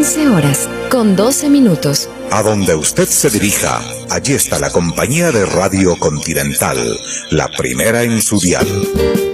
11 horas, con 12 minutos. A donde usted se dirija, allí está la compañía de Radio Continental, la primera en su dial.